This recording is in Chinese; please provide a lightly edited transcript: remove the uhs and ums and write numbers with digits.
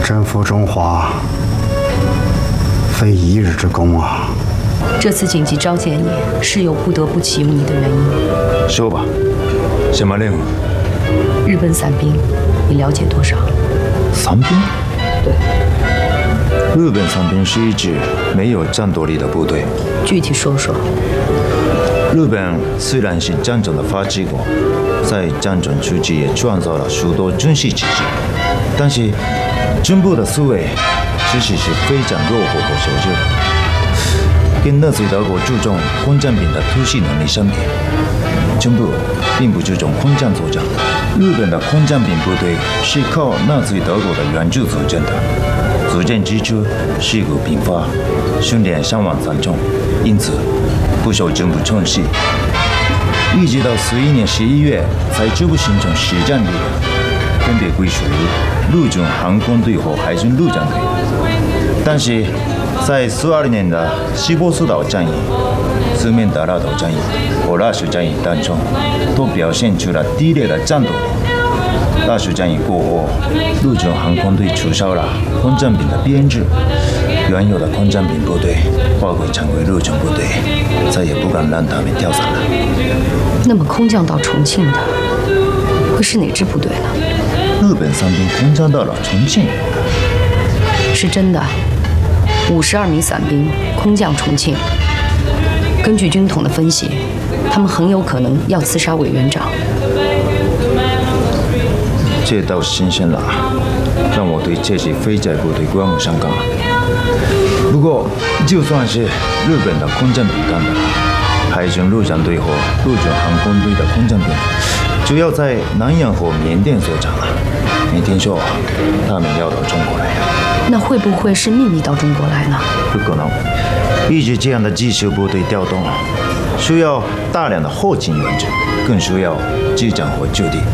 征服中华，非一日之功啊！ 这次紧急召见你，是有不得不启用你的原因。 说吧，什么任务？ 日本伞兵，你了解多少？ 伞兵？ 对。 日本伞兵是一支没有战斗力的部队。 具体说说。 日本虽然是战争的发起国，在战争初期也创造了许多军事奇迹，但是军部的思维其实是非常落后和守旧。跟纳粹德国注重空战兵的突袭能力相比，军部并不注重空降作战。日本的空降兵部队是靠纳粹德国的援助组建的，组建之初事故频发，训练伤亡惨重，因此不受军部重视。一直到41年11月才逐步形成实战力量，分别归属于陆军航空队和海军陆战队。但是在42年的西波斯岛战役、四面达拉岛战役和拉什战役当中，都表现出了低劣的战斗力。拉什战役过后，陆军航空队取消了空战兵的编制，原有的空战兵部队划归成为陆军部队，再也不敢让他们跳伞了。 那么空降到重庆的会是哪支部队呢？ 日本伞兵空降到了重庆， 是真的。52名伞兵空降重庆，根据军统的分析，他们很有可能要刺杀委员长。 这倒新鲜了，让我对这支飞甲部队刮目相看。不过，就算是日本的空降兵干的，海军陆战队和陆军航空队的空降兵，主要在南洋和缅甸作战了。没听说他们要到中国来。 那会不会是秘密到中国来呢？ 不可能，一支这样的技术部队调动，需要大量的后勤援助，更需要机长和驻地。